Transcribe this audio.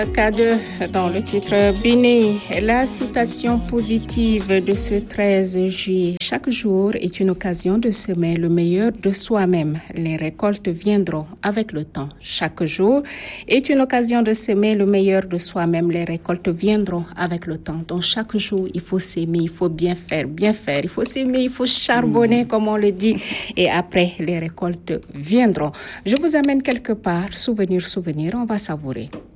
K2 dans le titre Béné, la citation positive de ce 13 juillet. Chaque jour est une occasion de semer le meilleur de soi-même. Les récoltes viendront avec le temps. Chaque jour est une occasion de semer le meilleur de soi-même. Les récoltes viendront avec le temps. Donc chaque jour, il faut s'aimer, il faut bien faire. Il faut s'aimer, il faut charbonner, comme on le dit. Et après, les récoltes viendront. Je vous amène quelque part. Souvenir, on va savourer.